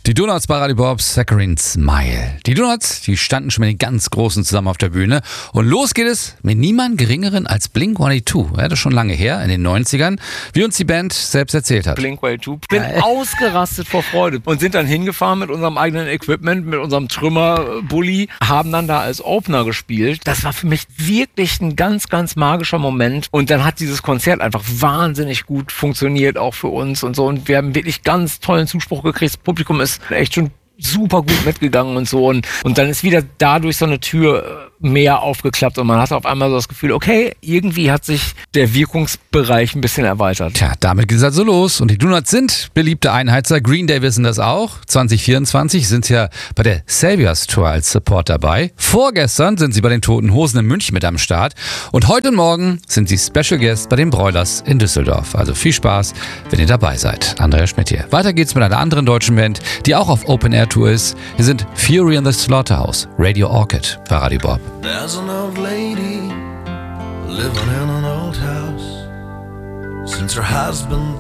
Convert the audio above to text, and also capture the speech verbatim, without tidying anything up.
Die Donuts bei Radio Bob, Saccharine Smile. Die Donuts, die standen schon mit den ganz Großen zusammen auf der Bühne. Und los geht es mit niemand Geringeren als Blink einundzwanzig. Ja, das ist schon lange her, in den neunzigern, wie uns die Band selbst erzählt hat. Blink einundzwanzig. Bin Geil. ausgerastet vor Freude und sind dann hingefahren mit unserem eigenen Equipment, mit unserem Trümmerbully, haben dann da als Opener gespielt. Das war für mich wirklich ein ganz, ganz magischer Moment. Und dann hat dieses Konzert einfach wahnsinnig gut funktioniert, auch für uns und so. Und wir haben wirklich ganz tollen Zuspruch gekriegt. Das Publikum ist echt schon super gut mitgegangen und so. Und, und dann ist wieder dadurch so eine Tür mehr aufgeklappt und man hat auf einmal so das Gefühl, okay, irgendwie hat sich der Wirkungsbereich ein bisschen erweitert. Tja, damit geht es also los. Und die Donuts sind beliebte Einheizer. Green Day wissen das auch. zwanzig vierundzwanzig sind sie ja bei der Saviors Tour als Support dabei. Vorgestern sind sie bei den Toten Hosen in München mit am Start. Und heute und morgen sind sie Special Guest bei den Broilers in Düsseldorf. Also viel Spaß, wenn ihr dabei seid. Andrea Schmidt hier. Weiter geht's mit einer anderen deutschen Band, die auch auf Open Air Tour ist. Hier sind Fury and the Slaughterhouse, Radio Orchid bei Radio Bob. There's an old lady living in an old house since her husband